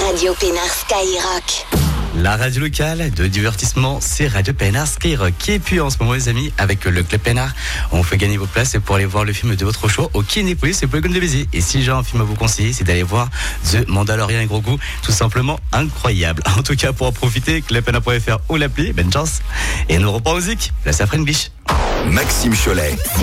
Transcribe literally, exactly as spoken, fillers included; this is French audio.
Radio Pénard Skyrock. La radio locale de divertissement, c'est Radio Pénard Skyrock. Et puis en ce moment, les amis, avec le Club Pénard, on fait gagner vos places pour aller voir le film de votre choix au Kinépolis et Polygone de Béziers. Et si j'ai un film à vous conseiller, c'est d'aller voir The Mandalorian et Gros Goût. Tout simplement incroyable. En tout cas, pour en profiter, club pénard point f r ou l'appli, bonne chance. Et nous reprend musique. Là, ça ferait une biche. Maxime Cholet.